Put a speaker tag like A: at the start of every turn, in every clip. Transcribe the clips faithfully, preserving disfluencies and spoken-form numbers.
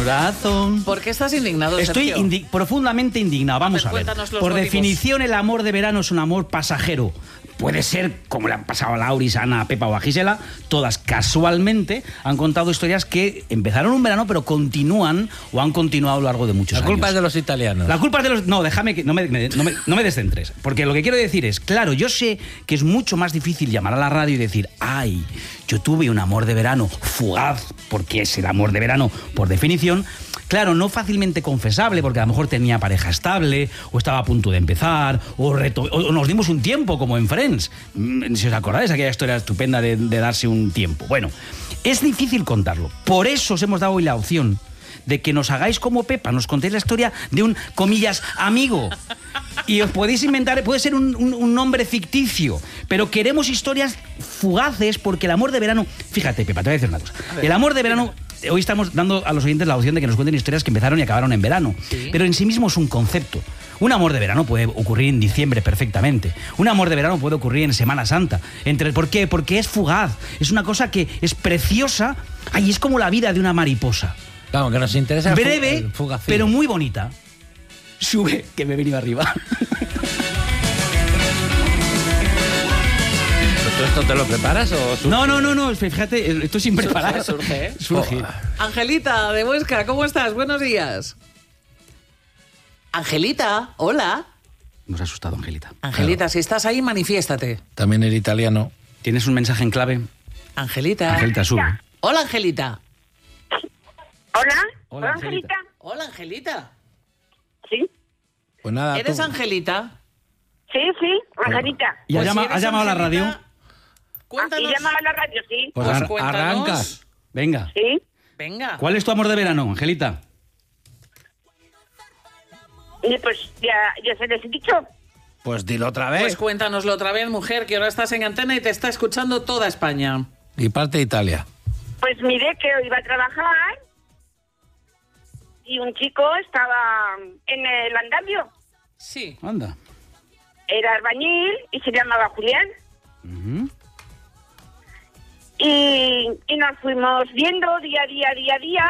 A: corazón.
B: ¿Por qué estás indignado,
A: Estoy
B: Sergio?
A: indi- profundamente indignado. Vamos a ver.
B: Cuéntanos los
A: Por
B: motivos.
A: definición, el amor de verano es un amor pasajero. Puede ser, como le han pasado a Lauris, a Ana, a Pepa o a Gisela, todas casualmente han contado historias que empezaron un verano, pero continúan o han continuado a lo largo de muchos
C: La
A: años.
C: culpa es de los italianos.
A: La culpa es de los... No, déjame que... No me, me- no, me, no me descentres. Porque lo que quiero decir es, claro, yo sé que es mucho más difícil llamar a la radio y decir, ay, yo tuve un amor de verano fugaz, porque es el amor de verano por definición. Claro, no fácilmente confesable, porque a lo mejor tenía pareja estable, o estaba a punto de empezar, o, reto- o nos dimos un tiempo, como en Friends. Mm, Si os acordáis, aquella historia estupenda de, de darse un tiempo. Bueno, es difícil contarlo. Por eso os hemos dado hoy la opción de que nos hagáis como Pepa, nos contéis la historia de un, comillas, amigo. Y os podéis inventar, puede ser un, un, un nombre ficticio, pero queremos historias fugaces porque el amor de verano... Fíjate, Pepa, te voy a decir una cosa. El amor de verano... Hoy estamos dando a los oyentes la opción de que nos cuenten historias que empezaron y acabaron en verano.
B: Sí.
A: Pero en sí mismo es un concepto. Un amor de verano puede ocurrir en diciembre perfectamente. Un amor de verano puede ocurrir en Semana Santa. Entre, ¿Por qué? Porque es fugaz. Es una cosa que es preciosa. Ay, es como la vida de una mariposa.
C: Vamos, que nos interesa el fu-
A: Breve,
C: el fugacillo.
A: pero muy bonita. Sube, que me he venido arriba.
C: ¿Tú esto te lo preparas o surge?
A: No, no, no, no, fíjate, esto sin preparar.
B: surge, ¿eh?
A: Surge.
B: Angelita, de Huesca, ¿cómo estás? Buenos días. Angelita, hola.
A: Nos ha asustado, Angelita.
B: Angelita,
C: Claro.
B: si estás ahí, manifiéstate.
C: También el italiano.
A: ¿Tienes un mensaje en clave?
B: Angelita.
A: Angelita, sube.
B: Hola, Angelita.
D: Hola,
A: Hola, Angelita.
B: Hola, Angelita.
D: Sí,
C: Pues nada,
B: ¿Eres
C: tú-
B: Angelita?
D: sí, sí, Angelita.
A: ¿Y ha
B: Pues
A: llama-
B: si eres
A: has llamado a la
B: Angelita,
A: radio?
B: Cuéntanos.
D: ¿Y llamaba a la radio? Sí,
C: Pues,
B: Pues
C: ar-
B: cuéntanos.
C: arrancas.
A: Venga.
D: sí.
B: Venga.
A: ¿Cuál es tu amor de verano, Angelita?
D: Y pues ya, ya se les he dicho.
C: Pues dilo otra vez.
B: Pues cuéntanoslo otra vez, mujer, que ahora estás en antena y te está escuchando toda España.
C: Y parte de Italia.
D: Pues miré que iba a trabajar y un chico estaba en el andamio.
B: Sí.
A: Anda.
D: Era albañil y se llamaba Julián.
A: Ujú.
D: Y, y nos fuimos viendo día a día, día a día.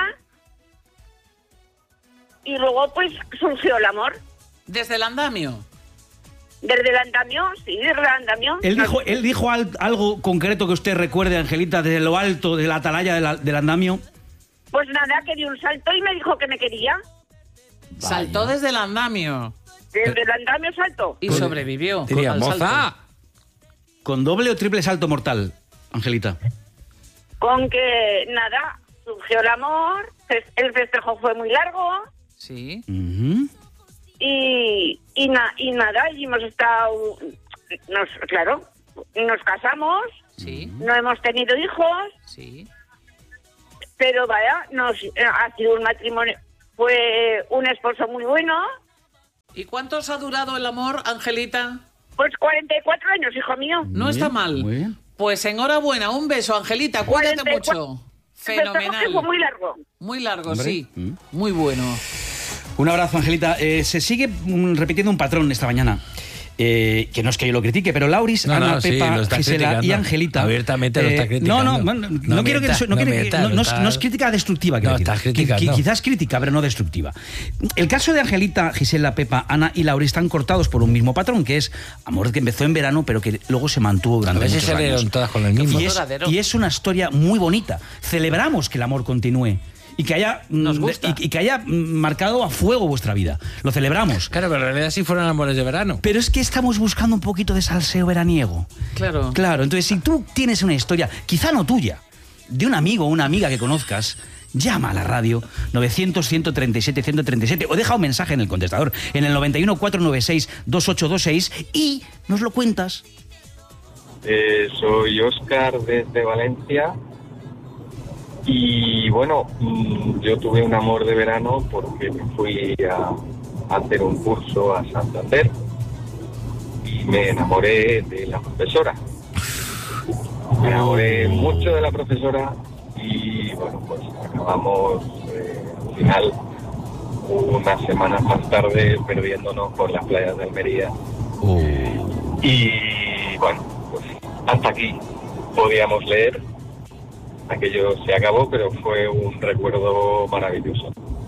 D: Y luego pues surgió el amor.
B: ¿Desde el andamio?
D: Desde el andamio, sí, desde el andamio.
A: Él dijo, él dijo al- algo concreto que usted recuerde, Angelita, desde lo alto de la atalaya de la- del andamio.
D: Pues nada, que dio un salto y me dijo que me quería.
B: Saltó desde el andamio
D: Desde el andamio salto.
B: y
C: Pues-
B: sobrevivió.
C: Diría,
B: al salto.
C: moza.
A: ¿Con doble o triple salto mortal, Angelita?
D: Con que nada, surgió el amor, fes- el festejo fue muy largo
B: Sí.
A: Ujú.
D: y, y, na- y nada, y hemos estado, nos, claro, nos casamos,
B: Sí.
D: no hemos tenido hijos,
B: Sí.
D: pero vaya, nos ha sido un matrimonio, fue un esposo muy bueno,
B: ¿Y cuántos ha durado el amor, Angelita?
D: pues cuarenta y cuatro años, hijo mío.
B: No
A: Muy
B: está
A: bien,
B: mal.
A: muy bien.
B: Pues enhorabuena, un beso, Angelita, cuídate
D: cuarenta y cuatro.
B: mucho.
D: El festejo
B: Fenomenal.
D: que fue muy largo.
B: Muy largo,
A: Hombre.
B: sí.
A: Mm.
B: Muy bueno.
A: Un abrazo, Angelita. Eh, se sigue mm, repitiendo un patrón esta mañana. Eh, que no es que yo lo critique, pero Lauris,
C: No,
A: Ana,
C: no, sí,
A: Pepa,
C: lo está
A: Gisela y
C: criticando.
A: Angelita.
C: Abiertamente lo está
A: eh,
C: criticando.
A: No, no, no, no,
C: No
A: quiero que
C: mientas,
A: eso- no
C: no
A: quiero que-
C: mientas,
A: no- no es-
C: estás-
A: no es crítica destructiva. quiero
C: No,
A: decir.
C: estás
A: Que-
C: criticando.
A: que quizás crítica, pero no destructiva. El caso de Angelita, Gisela, Pepa, Ana y Lauris están cortados por un mismo patrón, que es amor que empezó en verano, pero que luego se mantuvo
C: A
A: durante
C: ver si
A: muchos
C: se
A: años.
C: dieron todas con el mismo.
A: Y es,
B: duradero.
A: y es una historia muy bonita. Celebramos que el amor continúe y que haya
B: Nos
A: mm,
B: gusta.
A: y, y que haya mm, marcado a fuego vuestra vida. Lo celebramos.
C: Claro, pero en realidad sí fueron amores de verano.
A: Pero es que estamos buscando un poquito de salseo veraniego.
B: Claro.
A: Claro, entonces si tú tienes una historia, quizá no tuya, de un amigo o una amiga que conozcas, llama a la radio novecientos, ciento treinta y siete, ciento treinta y siete o deja un mensaje en el contestador en el noventa y uno, cuatrocientos noventa y seis, veintiocho veintiséis y nos lo cuentas.
E: Eh, soy Óscar desde Valencia y bueno, mm, yo tuve un amor de verano porque me fui a, a hacer un curso a Santander y me enamoré de la profesora. Me enamoré mucho de la profesora y bueno, pues acabamos eh, al final unas semanas más tarde perdiéndonos por las playas de Almería. Y bueno, pues hasta aquí podíamos leer aquello se acabó, pero fue un recuerdo maravilloso.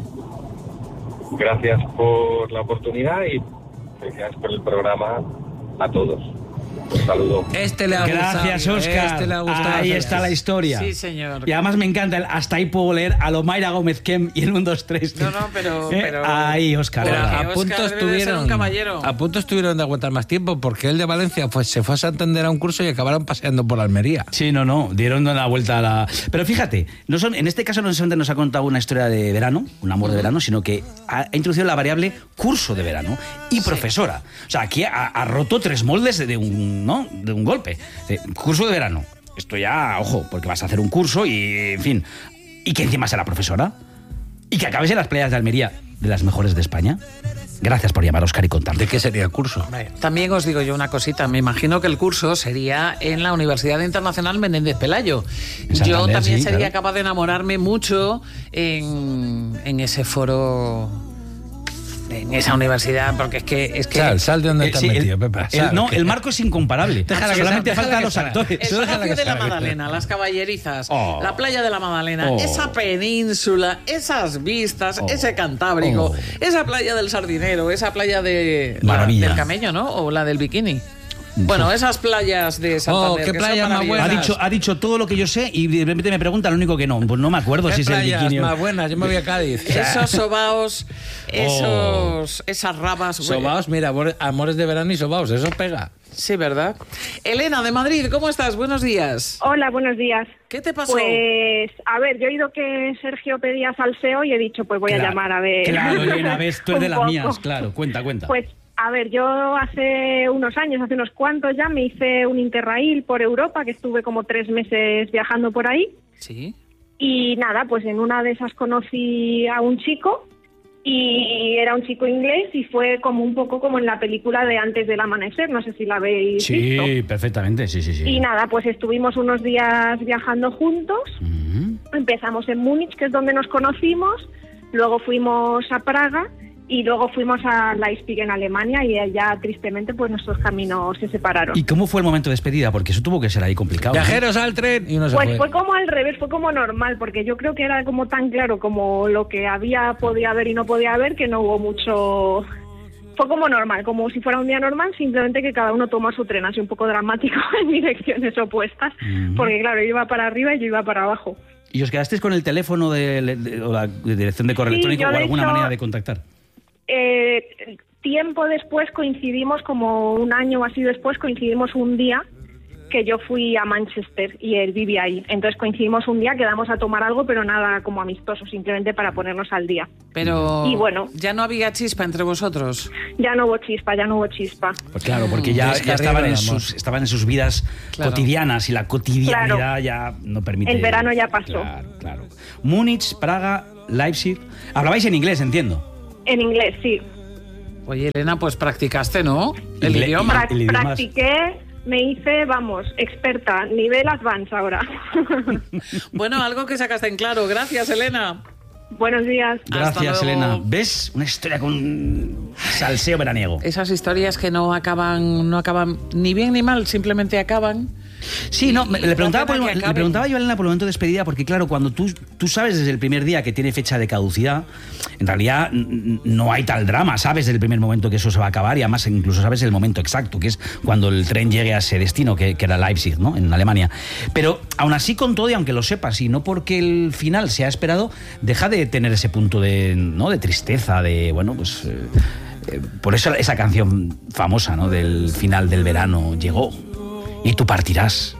E: Gracias por la oportunidad y gracias por el programa a todos. Un saludo.
C: Este le ha
A: Gracias,
C: gustado.
A: Óscar.
C: Este le ha gustado.
A: Ahí está la historia.
B: Sí, señor.
A: Y además me encanta el hasta ahí puedo leer a lo Mayra Gómez Kem y el uno, dos, tres.
B: No, no, pero-
A: Eh,
B: pero-
A: Ahí, Óscar.
C: Pero
B: Porque
C: a
B: Óscar
C: punto
B: debe de ser
C: estuvieron
B: un caballero.
C: a punto estuvieron de aguantar más tiempo porque él de Valencia pues, se fue a Santander a un curso y acabaron paseando por Almería.
A: Sí, no, no, dieron la vuelta a la... Pero fíjate, no son, en este caso no solamente nos ha contado una historia de verano, un amor de verano, sino que ha, ha introducido la variable curso de verano y profesora. O sea, aquí ha, ha roto tres moldes de un, ¿no? de un golpe. De, curso de verano. Esto ya, ojo, porque vas a hacer un curso y, en fin, y que encima sea la profesora y que acabes en las playas de Almería, de las mejores de España. Gracias por llamar, Óscar, y contarme.
C: ¿De qué sería el curso?
B: También os digo yo una cosita, me imagino que el curso sería en la Universidad Internacional Menéndez Pelayo.
A: En Santander,
B: Yo también
A: sí,
B: sería
A: claro.
B: capaz de enamorarme mucho en, en ese foro, en esa universidad, porque es que... Es que
C: Sal, sal de donde
A: Eh,
C: te has
A: sí, el-
C: metido, Pepa.
A: el-
C: sal,
A: no,
C: que-
A: el marco es incomparable.
C: Déjala que
A: Solamente
C: salga,
A: faltan
C: déjala
A: los
C: que salga.
A: actores.
B: El
C: Eso déjala
B: Palacio
C: que
B: de la
C: salga.
B: Magdalena, las caballerizas,
A: Oh.
B: la playa de la Magdalena,
A: Oh.
B: esa península, esas vistas,
A: Oh.
B: ese Cantábrico,
A: Oh.
B: esa playa del Sardinero, esa playa de la-
A: Maravilla.
B: del Camello, ¿no? O la del Bikini. Bueno, esas playas de Santander.
C: Oh, qué
B: que son
C: playas más
A: Ha
B: maravillosas.
C: buenas.
A: dicho, ha dicho todo lo que yo sé y de repente me pregunta lo único que no. Pues no me acuerdo si
C: ¿Qué
A: es el
C: playas
A: bikini. o-
C: más buenas? Yo me voy a Cádiz.
B: Esos sobaos, esos, esas rabas.
C: Sobaos, mira, amor- amores de verano y sobaos, eso pega.
B: Sí, ¿verdad? Elena, de Madrid, ¿cómo estás? Buenos días.
D: Hola, buenos días.
B: ¿Qué te pasó?
D: Pues, a ver, yo he oído que Sergio pedía salseo y he dicho, pues voy
A: Claro,
D: a llamar a ver.
A: Claro, Elena, ves, tú eres de
D: un
A: las
D: poco.
A: mías, claro. Cuenta, cuenta.
D: Pues, a ver, yo hace unos años, hace unos cuantos ya, me hice un interrail por Europa, que estuve como tres meses viajando por ahí.
B: Sí.
D: Y nada, pues en una de esas conocí a un chico y era un chico inglés y fue como un poco como en la película de Antes del Amanecer, no sé si la habéis visto.
A: Sí, perfectamente, sí, sí, sí.
D: Y nada, pues estuvimos unos días viajando juntos.
A: Ujú.
D: Empezamos en Múnich, que es donde nos conocimos, luego fuimos a Praga y luego fuimos a Leipzig en Alemania y allá tristemente pues nuestros caminos se separaron.
A: ¿Y cómo fue el momento de despedida? Porque eso tuvo que ser ahí complicado. ¿no?
C: Viajeros al tren y uno se
D: Pues
C: fue.
D: fue como al revés, fue como normal, porque yo creo que era como tan claro como lo que había, podía haber y no podía haber, que no hubo mucho... Fue como normal, como si fuera un día normal, simplemente que cada uno toma su tren, así un poco dramático en direcciones opuestas,
A: Ujú.
D: porque claro, yo iba para arriba y yo iba para abajo.
A: ¿Y os quedasteis con el teléfono de, de- o la de dirección de correo
D: Sí,
A: electrónico
D: yo,
A: o
D: de
A: alguna
D: hecho,
A: manera de contactar?
D: Eh, tiempo después coincidimos, como un año o así después, coincidimos un día que yo fui a Manchester y él vivía ahí. Entonces coincidimos un día, quedamos a tomar algo, pero nada como amistoso, simplemente para ponernos al día.
B: Pero
D: Y bueno.
B: ya no había chispa entre vosotros.
D: Ya no hubo chispa, ya no hubo chispa.
A: Pues claro, porque ya,
C: Es que
A: ya
C: arriba
A: estaban, en
C: el amor.
A: sus, estaban en sus vidas
B: Claro.
A: cotidianas y la cotidianidad
D: Claro.
A: ya no permite...
D: El verano ya pasó.
A: Claro, claro. Múnich, Praga, Leipzig... Hablabais en inglés, entiendo.
D: En inglés, sí.
B: Oye, Elena, pues practicaste, ¿no? El
A: Ingle-
B: idioma.
D: Prac-
A: el idioma es-
D: practiqué, me hice, vamos, experta, nivel advance ahora.
B: Bueno, algo que sacaste en claro. Gracias, Elena.
D: Buenos días.
A: Gracias,
B: luego.
A: Elena. ¿Ves? Una historia con salseo veraniego.
B: Esas historias que no acaban, no acaban ni bien ni mal, simplemente acaban.
A: Sí, no, me-
B: Y
A: le, preguntaba
B: da pena
A: por-
B: que
A: le
B: acaben.
A: preguntaba yo a Elena por el momento de despedida, porque claro, cuando tú, tú sabes desde el primer día que tiene fecha de caducidad, en realidad n- no hay tal drama, sabes desde el primer momento que eso se va a acabar y además incluso sabes el momento exacto, que es cuando el tren llegue a ese destino, que, que era Leipzig, ¿no? En Alemania. Pero aún así con todo, y aunque lo sepas, y no porque el final se ha esperado, deja de tener ese punto de, ¿no? de tristeza, de, bueno, pues... eh, eh, por eso esa canción famosa, ¿no? Del final del verano llegó y tú partirás.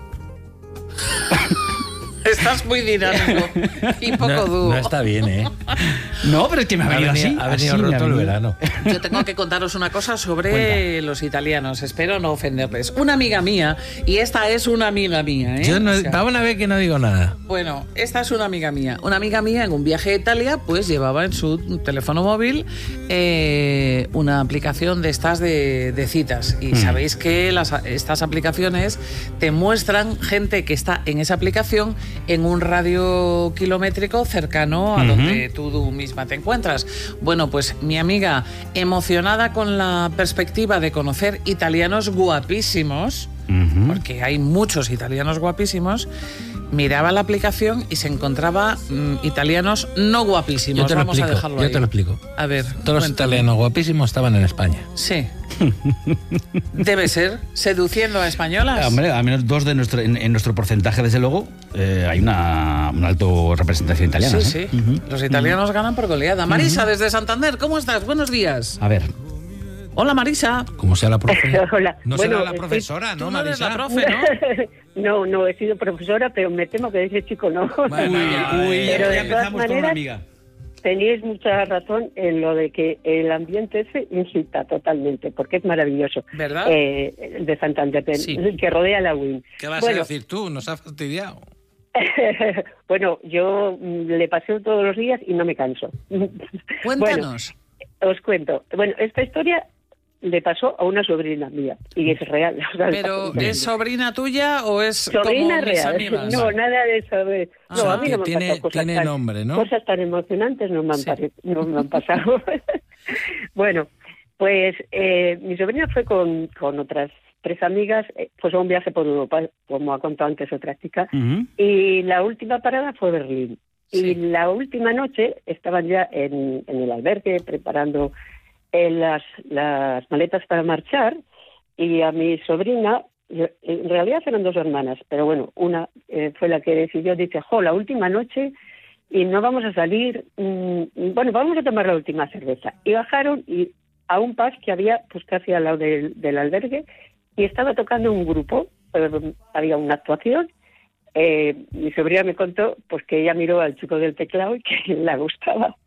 B: Estás muy dinámico y poco
C: No,
B: dúo.
C: no está bien, ¿eh?
A: No, pero es que me ha
C: Ha
A: venido
C: venido,
A: así.
C: ha venido
A: así me ha
C: roto el
A: venido.
C: verano.
B: Yo tengo que contaros una cosa sobre
A: Cuenta.
B: los italianos. Espero no ofenderles. Una amiga mía, y esta es una amiga mía, ¿eh?
C: Yo no,
B: O sea,
C: vamos a ver que no digo nada.
B: Bueno, esta es una amiga mía. Una amiga mía en un viaje a Italia, pues llevaba en su teléfono móvil eh, una aplicación de estas de, de citas. Y
A: Mm.
B: sabéis que las, estas aplicaciones te muestran gente que está en esa aplicación en un radio kilométrico cercano a
A: Ujú.
B: donde tú, tú misma te encuentras. Bueno, pues mi amiga, emocionada con la perspectiva de conocer italianos guapísimos,
A: Ujú.
B: porque hay muchos italianos guapísimos, miraba la aplicación y se encontraba mm, italianos no guapísimos.
C: Yo te lo
B: Vamos
C: explico.
B: a dejarlo
C: Yo
B: ahí.
C: te lo explico.
B: A ver,
C: Todos los
B: cuéntame.
C: italianos guapísimos estaban en España.
B: Sí. Debe ser. Seduciendo a españolas.
A: Eh, Hombre, al menos dos de nuestro, en, en nuestro porcentaje, desde luego, eh, hay una, una alta representación italiana.
B: Sí,
A: ¿eh?
B: sí.
A: Ujú.
B: Los italianos ganan por goleada. Marisa, desde Santander, ¿cómo estás? Buenos días.
A: A ver,
B: Hola, Marisa.
C: Como sea la profe.
F: Hola.
C: No
F: Bueno,
C: será la
F: sí.
C: profesora,
B: Tú
C: ¿no,
B: no eres
C: Marisa?
B: la profe, ¿no?
F: No, no he sido profesora, pero me temo que ese chico no.
C: Bueno, ya,
A: uy,
C: eh,
F: Pero
A: ya
F: de todas
A: empezamos con una
F: maneras,
A: amiga.
F: tenéis mucha razón en lo de que el ambiente ese incita totalmente, porque es maravilloso.
B: ¿Verdad?
F: Eh, el de Santander, el
B: Sí.
F: que rodea la U I N.
C: ¿Qué vas
F: Bueno,
C: a decir tú? Nos has fastidiado.
F: bueno, yo mm, le paseo todos los días y no me canso.
B: Cuéntanos.
F: Bueno, os cuento. Bueno, esta historia le pasó a una sobrina mía y es real. O sea,
B: ¿Pero
F: le
B: es sobrina tuya o es
F: sobrina
B: como mis
F: real.
B: amigas?
F: No, nada de eso. de-
B: Ah,
F: no, a mí
C: que
F: no me han
C: tiene-
F: pasado cosas
C: tiene
F: tan,
C: nombre, ¿no?
F: cosas tan emocionantes no me han,
B: Sí.
F: pare- no me han pasado. Bueno, pues eh, mi sobrina fue con, con otras tres amigas, eh, pues a un viaje por Europa, como ha contado antes otra chica,
A: Ujú.
F: y la última parada fue Berlín.
B: Sí.
F: Y la última noche estaban ya en, en el albergue preparando eh, las, las maletas para marchar, y a mi sobrina, yo- en realidad eran dos hermanas, pero bueno, una eh, fue la que decidió, dice, jo, la última noche y no vamos a salir, mm, bueno, vamos a tomar la última cerveza. Y bajaron y a un pub que había pues casi al lado del, del albergue, y estaba tocando un grupo, eh, había una actuación. Eh, mi sobrina me contó pues que ella miró al chico del teclado y que le gustaba.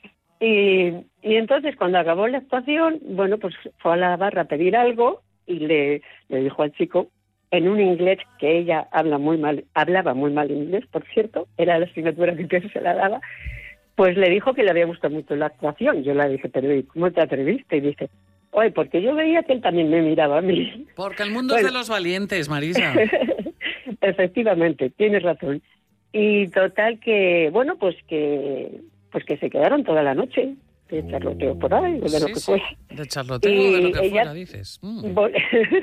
F: Y, y entonces cuando acabó la actuación, bueno, pues fue a la barra a pedir algo y le, le dijo al chico en un inglés que ella habla muy mal, hablaba muy mal inglés, por cierto, era la asignatura que se la daba, pues le dijo que le había gustado mucho la actuación. Yo le dije, pero ¿y cómo te atreviste? Y dice, oye, porque yo veía que él también me miraba a mí.
B: Porque el mundo es
F: Bueno.
B: de los valientes, Marisa.
F: Efectivamente, tienes razón. Y total que, bueno, pues que pues que se quedaron toda la noche de charloteo por ahí, o de lo
B: Sí,
F: que
B: sí.
F: fue.
B: De charloteo o de lo que
F: Y
B: fuera,
F: ella-
B: dices. Mm.
F: Vol-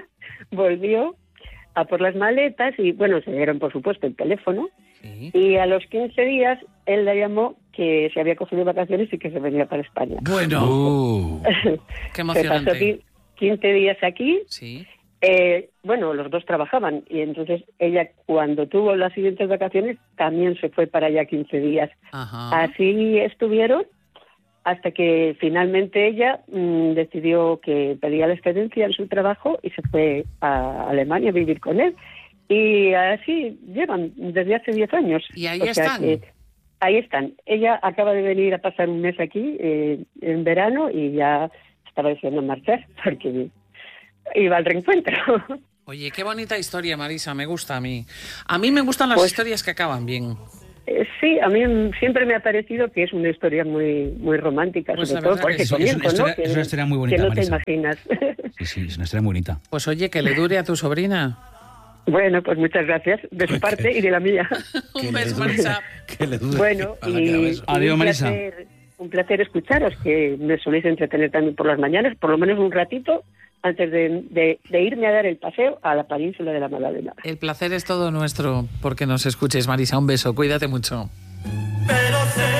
F: volvió a por las maletas y, bueno, se dieron, por supuesto, el teléfono.
B: Sí.
F: Y a los quince días él le llamó que se había cogido vacaciones y que se venía para España.
B: Bueno,
C: Uh,
B: qué
F: Se pasó
B: emocionante.
F: aquí quince días aquí.
B: Sí.
F: Eh, bueno, los dos trabajaban y entonces ella, cuando tuvo las siguientes vacaciones, también se fue para allá quince días.
B: Ajá.
F: Así estuvieron hasta que finalmente ella mm, decidió que pedía la excedencia en su trabajo y se fue a Alemania a vivir con él. Y así llevan desde hace diez años.
B: Y ahí
F: O sea
B: están.
F: que ahí están. Ella acaba de venir a pasar un mes aquí eh, en verano y ya estaba deseando marchar porque iba al reencuentro.
B: Oye, qué bonita historia, Marisa, me gusta a mí. A mí me gustan las
F: Pues-
B: historias que acaban bien.
F: Eh, Sí, a mí mm, siempre me ha parecido que es una historia muy muy romántica,
B: Pues
F: sobre
B: la
F: todo
B: verdad
F: por
B: que
F: ese
B: sí,
A: es una
F: comienzo, ¿no?
A: historia-
F: Que-
A: es una historia muy bonita,
F: que no
A: Marisa.
F: te imaginas.
A: Sí, sí, es una historia muy bonita.
B: Pues oye, que le dure a tu sobrina.
F: Bueno, pues muchas gracias de su parte y de la mía.
B: Un beso, Marisa.
C: que le dude.
F: Bueno,
C: Ojalá que
F: y,
C: haga
F: y
C: eso.
A: Adiós,
F: un
A: Marisa.
F: placer, un placer escucharos, que me soléis entretener también por las mañanas, por lo menos un ratito, antes de, de- de irme a dar el paseo a la península de la Magdalena.
B: El placer es todo nuestro porque nos escuches, Marisa. Un beso, cuídate mucho.
G: Pero sé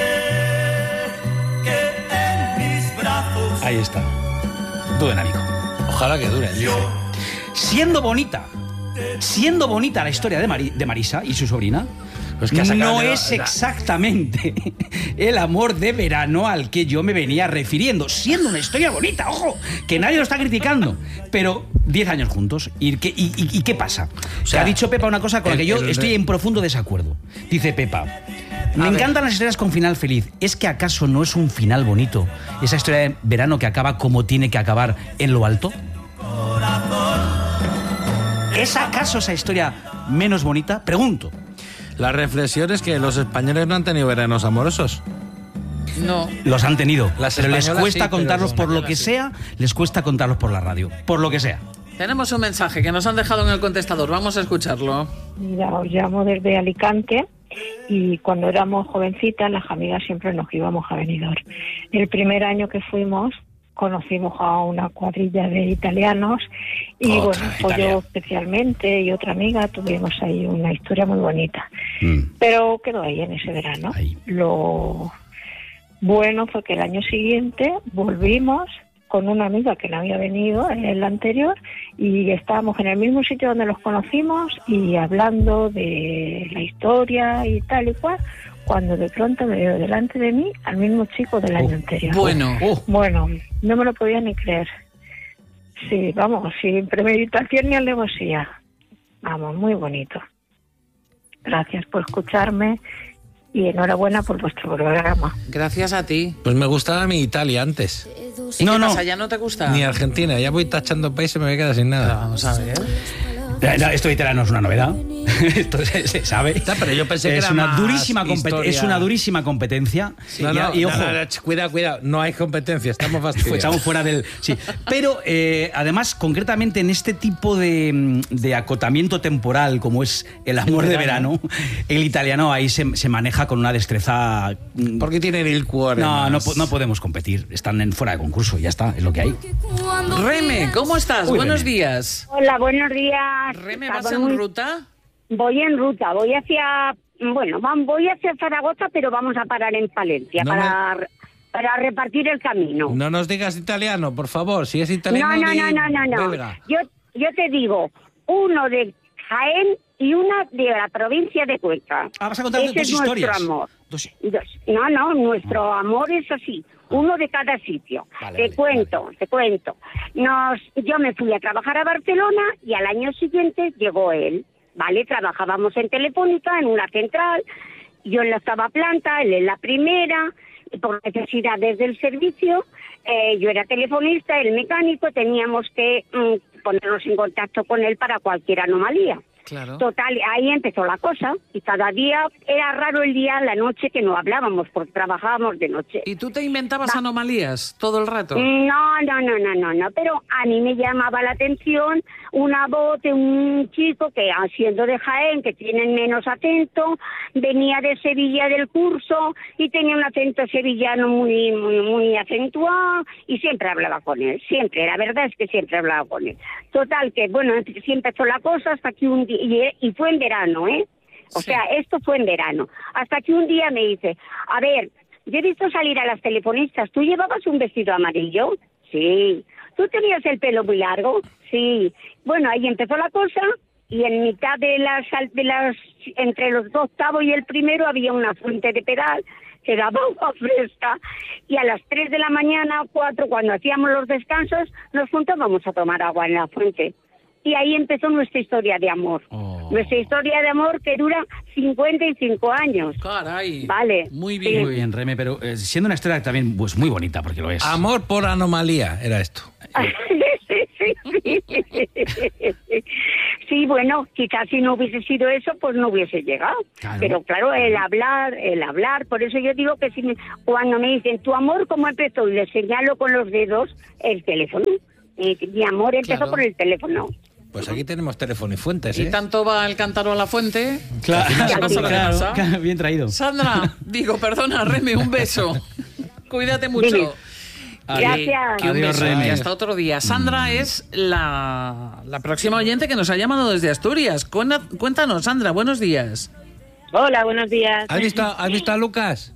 G: que en mis brazos
A: Ahí está. Duden, amigo.
C: Ojalá que dure.
G: yo
A: Siendo bonita, siendo bonita la historia de, Mari- de Marisa y su sobrina,
C: Pues que ha sacado
A: no
C: de la-
A: es
C: la-
A: exactamente el amor de verano al que yo me venía refiriendo, siendo una historia bonita, ojo, que nadie lo está criticando, pero diez años juntos, ¿y qué, y, y- y qué pasa?
C: sea,
A: que ha dicho Pepa una cosa con la que
C: el-
A: yo
C: el-
A: estoy en profundo desacuerdo. Dice Pepa, me encantan las historias con final feliz. ¿Es que acaso no es un final bonito esa historia de verano que acaba como tiene que acabar en lo alto? ¿Es acaso esa historia menos bonita? Pregunto.
C: La reflexión es que los españoles no han tenido veranos amorosos.
B: No.
A: Los han tenido,
C: Las
A: pero les
C: españolas
A: cuesta
C: sí, pero
A: contarlos
C: las
A: por lo que
B: españolas
A: sea, les cuesta contarlos por la radio, por lo que sea.
B: Tenemos un mensaje que nos han dejado en el contestador. Vamos a escucharlo.
H: Mira, os llamo desde Alicante y cuando éramos jovencitas las amigas siempre nos íbamos a Benidorm. El primer año que fuimos conocimos a una cuadrilla de italianos y
A: Otra,
H: bueno, pues
A: Italia.
H: yo especialmente y otra amiga tuvimos ahí una historia muy bonita.
A: Mm.
H: Pero quedó ahí en ese verano.
A: Ahí.
H: Lo bueno fue que el año siguiente volvimos con una amiga que no había venido en el anterior y estábamos en el mismo sitio donde los conocimos y hablando de la historia y tal y cual, cuando de pronto me veo delante de mí al mismo chico del año anterior.
B: Bueno,
A: Oh,
H: Bueno, no me lo podía ni creer. Sí, vamos, sin premeditación ni alevosía. Vamos, muy bonito. Gracias por escucharme y enhorabuena por vuestro programa.
B: gracias a ti.
C: Pues me gustaba mi Italia antes.
B: ¿Y
A: No,
B: qué
A: no.
B: pasa? ¿Ya no te gusta?
C: Ni Argentina. Ya voy tachando países y me voy a quedar sin nada.
B: Vamos a ver.
A: Eh, no, esto de Italia no es una novedad. Esto se, se sabe.
C: Ya, pero yo pensé que
A: es
C: era
A: una
C: más
A: durísima compet-
C: historia.
A: es una durísima competencia.
C: No,
A: y,
C: no,
A: y
C: no,
A: ojo,
C: no, no, ch, cuidado, cuidado. No hay competencia, estamos
A: Pues
C: fastidiados.
A: estamos fuera del. Sí. Pero eh, además, concretamente en este tipo de, de acotamiento temporal, como es el amor de verano, el italiano ahí se, se maneja con una destreza. mm,
C: ¿Por qué tienen el cuore?
A: No, no,
C: más?
A: po- no podemos competir. Están en fuera de concurso, ya está, es lo que hay.
B: Reme, ¿cómo estás?
A: Uy,
B: Buenos
A: Reme.
B: días.
I: Hola, buenos días.
B: Reme,
I: Estaba
B: ¿vas en
I: muy-
B: ruta?
I: Voy en ruta, voy hacia, bueno, vam- voy hacia Zaragoza, pero vamos a parar en Palencia
C: No
I: para, para repartir el camino.
C: No nos digas italiano, por favor. Si es italiano,
I: no, no,
C: di
I: no, no, no, no.
C: belga.
I: Yo, yo te digo, uno de Jaén y una de la provincia de Cuenca.
A: Ah, vas a contar
I: Ese
A: dos
I: es
A: historias.
I: nuestro amor.
A: Dos-
I: Dos. No, no, nuestro amor es así, uno de cada sitio.
A: Vale,
I: te
A: vale,
I: cuento, te cuento. Nos, yo me fui a trabajar a Barcelona y al año siguiente llegó él, ¿vale? Trabajábamos en Telefónica, en una central, yo en la octava planta, él en la primera, y por necesidades del servicio, eh, yo era telefonista, él mecánico, teníamos que mm, ponernos en contacto con él para cualquier anomalía.
B: Claro.
I: Total, ahí empezó la cosa y cada día era raro el día, la noche que no hablábamos porque trabajábamos de noche.
B: ¿Y tú te inventabas anomalías todo el rato?
I: No, no, no, no, no, no, pero a mí me llamaba la atención una voz de un chico que, siendo de Jaén, que tienen menos acento, venía de Sevilla del curso y tenía un acento sevillano muy, muy, muy acentuado y siempre hablaba con él, siempre, la verdad es que siempre hablaba con él. Total, que bueno, sí empezó la cosa hasta que un día, y, y fue en verano, ¿eh? O
B: Sí.
I: sea, esto fue en verano, hasta que un día me dice, a ver, yo he visto salir a las telefonistas, ¿tú llevabas un vestido amarillo? Sí. ¿Tú tenías el pelo muy largo? Sí. Bueno, ahí empezó la cosa y en mitad de las, de las entre los dos octavos y el primero había una fuente de pedal que daba agua fresca y a las tres de la mañana, cuatro, cuando hacíamos los descansos, nos juntábamos a tomar agua en la fuente. Y ahí empezó nuestra historia de amor.
A: Oh.
I: Nuestra historia de amor que dura cincuenta y cinco años.
B: Caray.
I: Vale.
B: Muy
I: Sí.
B: bien.
A: Muy bien, Reme, pero eh, siendo una historia también pues muy bonita, porque lo es.
C: Amor por anomalía era esto.
I: sí, sí, sí. Sí, bueno, quizás si no hubiese sido eso, pues no hubiese llegado.
A: Claro.
I: Pero claro, el hablar, el hablar, por eso yo digo que si me- cuando me dicen, ¿tu amor cómo empezó? Y le señalo con los dedos el teléfono. Eh, mi amor empezó
B: Claro.
I: por el teléfono.
C: Pues aquí tenemos teléfono y fuentes, ¿eh?
B: Y tanto va el cántaro a la fuente.
A: Claro,
B: que al final pasa lo que
A: claro,
B: pasa.
A: claro, bien traído.
B: Sandra, digo, perdona, Reme, un beso. Cuídate mucho.
I: Dime.
B: Que-
I: Gracias.
B: que un
A: Adiós,
B: beso.
A: Reme.
B: Y hasta otro día. Sandra es la, la próxima oyente que nos ha llamado desde Asturias. Cuena- Cuéntanos, Sandra, buenos días.
H: Hola, buenos días.
C: ¿Has visto, ¿Has visto a Lucas?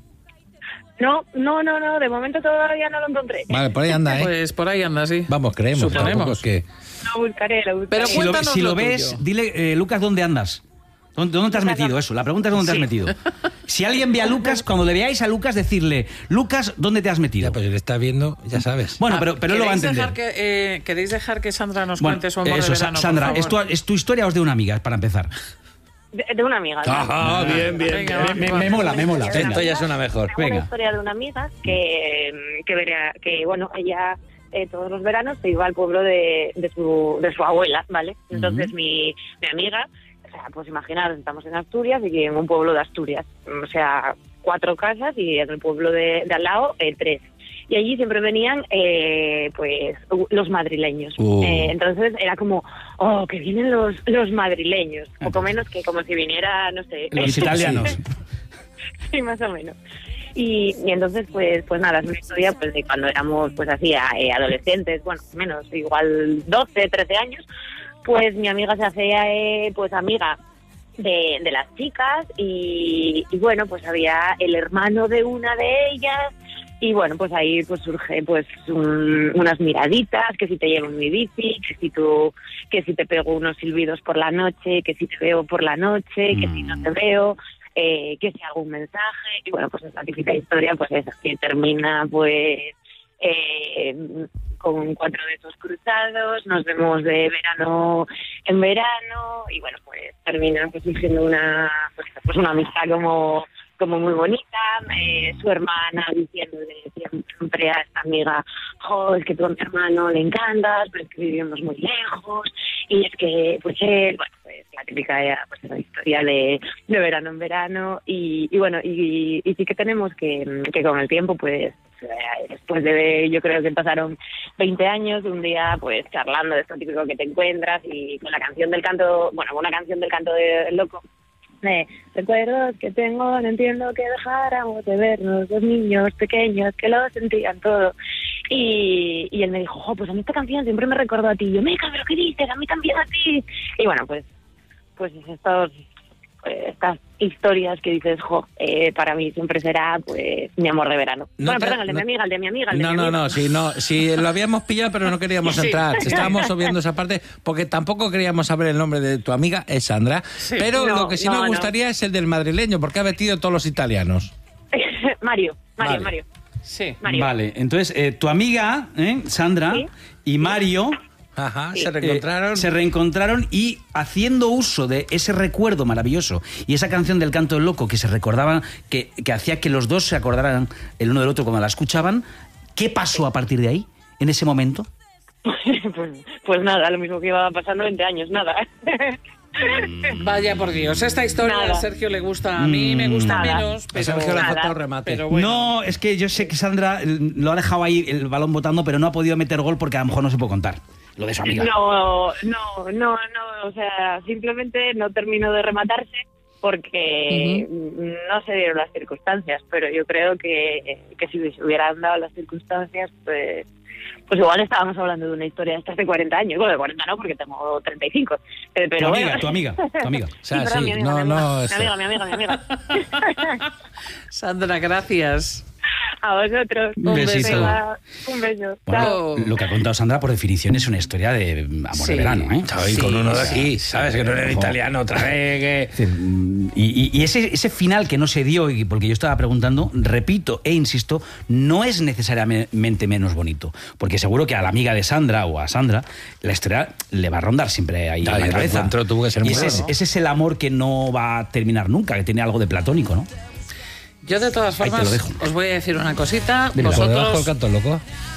H: No, no, no, no, de momento todavía no lo encontré.
C: Vale, por ahí anda, ¿eh?
B: Pues por ahí anda, sí.
C: Vamos, creemos.
B: Suponemos.
C: tampoco es que...
H: Lo buscaré, lo buscaré.
B: Pero
A: Si lo,
B: cuéntanos
A: si lo
B: lo
A: ves,
B: tuyo.
A: dile, eh, Lucas, ¿dónde andas? ¿Dónde, dónde te has metido? Eso, la pregunta es ¿dónde te has metido? Si alguien ve a Lucas, cuando le veáis a Lucas, decirle, Lucas, ¿dónde te has metido?
C: Ya, pues si le está viendo, ya sabes.
A: Bueno, pero, pero él lo va a
B: ¿Queréis
A: entender.
B: dejar que, eh, ¿Queréis dejar que Sandra nos
A: Bueno,
B: cuente su amor
A: eso,
B: de
A: Sa-
B: verano, por
A: Sandra,
B: favor?
A: ¿es tu, ¿es tu historia o es de una amiga, para empezar?
H: De, de una amiga. ¿no?
C: Ah, bien, bien.
B: Venga,
C: bien.
B: va,
A: Me,
B: va.
A: me mola, me mola.
C: Esto
A: Venga.
C: ya es una mejor.
H: Una
A: Venga.
H: historia de una amiga que, que, verá- que bueno, ella eh, todos los veranos se iba al pueblo de, de, su, de su abuela, ¿vale? Entonces mi, mi amiga, o sea, pues imaginaros, estamos en Asturias y en un pueblo de Asturias, o sea, cuatro casas y en el pueblo de, de al lado, eh, tres. Y allí siempre venían, eh, pues, u- los madrileños.
C: Uh.
H: Eh, entonces era como, oh, que vienen los, los madrileños. Poco menos que como si viniera, no sé...
A: Los italianos.
H: Sí, más o menos. Y, y entonces, pues pues nada, es una historia pues de cuando éramos pues así eh, adolescentes, bueno, menos, igual doce, trece años, pues mi amiga se hacía eh, pues amiga de, de las chicas y, y bueno, pues había el hermano de una de ellas y bueno, pues ahí pues surge pues un, unas miraditas, que si te llevo en mi bici, que si tú, que si te pego unos silbidos por la noche, que si te veo por la noche, que si no te veo, eh, que si hago un mensaje, y bueno, pues esa típica historia pues es que termina pues eh, con cuatro besos cruzados, nos vemos de verano en verano y bueno, pues termina pues surgiendo una pues, pues una amistad como como muy bonita, eh, su hermana diciéndole siempre a esta amiga, jo, es que tú a mi hermano le encantas, pero es que vivimos muy lejos, y es que, pues él, bueno, pues la típica pues la historia de, de verano en verano, y, y bueno, y, y sí que tenemos que, que con el tiempo, pues, eh, después de, yo creo que pasaron veinte años, un día, pues, charlando de esto típico que te encuentras, y con la canción del canto, bueno, una canción del canto del loco, de recuerdos que tengo, no entiendo que dejáramos de vernos, dos niños pequeños que lo sentían todo. Y, y él me dijo, oh, pues a mí esta canción siempre me recordó a ti. Y yo, meca, pero ¿qué dices? A mí también a ti. Y bueno, pues pues estos, pues, estas historias que dices, jo, eh, para mí siempre será pues mi amor de verano.
C: No
H: bueno,
C: te,
H: perdón, el de
C: no,
H: mi amiga, el de mi amiga, el de
C: no,
H: mi
C: no,
H: amiga.
C: no, sí, no, sí, lo habíamos pillado, pero no queríamos
B: Sí.
C: entrar. Estábamos obviando esa parte porque tampoco queríamos saber el nombre de tu amiga, es Sandra.
B: Sí.
C: Pero
H: No,
C: lo que sí
H: no,
C: nos
H: no.
C: gustaría es el del madrileño, porque ha vestido todos los italianos.
H: Mario, Mario,
C: Vale.
H: Mario.
B: Sí.
H: Mario.
A: Vale, entonces eh, tu amiga, ¿eh? Sandra,
H: Sí.
A: y Mario
C: Ajá,
H: Sí.
C: se reencontraron.
A: eh, se reencontraron y haciendo uso de ese recuerdo maravilloso y esa canción del canto del loco que se recordaban, que, que hacía que los dos se acordaran el uno del otro cuando la escuchaban, ¿qué pasó a partir de ahí, en ese momento?
H: pues, pues nada, lo mismo que iba pasando veinte años, nada.
B: Vaya por Dios, esta historia
H: Nada.
B: a Sergio le gusta, a mí me gusta
H: Nada.
B: menos,
C: A
B: pero,
C: Sergio le ha
H: nada.
C: faltado remate.
B: pero bueno.
A: No, es que yo sé que Sandra eh, lo ha dejado ahí el balón botando, pero no ha podido meter gol porque a lo mejor no se puede contar lo de su amiga.
H: No, no, no, no, o sea, simplemente no terminó de rematarse porque no se dieron las circunstancias, pero yo creo que, que si se hubieran dado las circunstancias, pues pues igual estábamos hablando de una historia de estas de cuarenta años, bueno, de cuarenta no, porque tengo treinta y cinco, eh, pero
A: Tu amiga,
H: bueno.
A: tu amiga, tu amiga.
C: O sea,
H: Sí, perdón,
C: sí,
H: mi amiga,
C: no,
H: mi amiga,
C: no,
H: mi
C: esto-
H: amiga, mi amiga, mi amiga.
B: Sandra, gracias.
H: A vosotros.
A: Un besito.
H: Venga, un beso.
A: Bueno,
H: Chao.
A: lo que ha contado Sandra, por definición, es una historia de amor
B: Sí.
A: de verano, ¿eh?
C: Estaba ahí
B: Sí,
C: con uno de
B: sí,
C: aquí, ¿sabes? Que no era
A: Ojo.
C: italiano otra vez, que...
A: Es decir, mm, Y, y- y ese, ese final que no se dio, y porque yo estaba preguntando, repito e insisto, no es necesariamente menos bonito. Porque seguro que a la amiga de Sandra o a Sandra, la historia le va a rondar siempre ahí
C: Ya,
A: en la
C: y el
A: cabeza.
C: encuentro tuvo que ser
A: y
C: muy
A: ese, es,
C: bueno, ¿no?
A: ese es el amor que no va a terminar nunca, que tiene algo de platónico, ¿no?
B: Yo de todas
A: Ahí te lo
B: formas
A: dejo.
B: os voy a decir una cosita.
A: Dime.
C: ¿Por debajo del
B: Vosotros
C: canto loco?